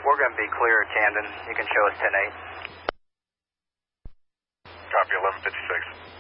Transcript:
We're going to be clear at Camden. You can show us 10-8. Copy 1156.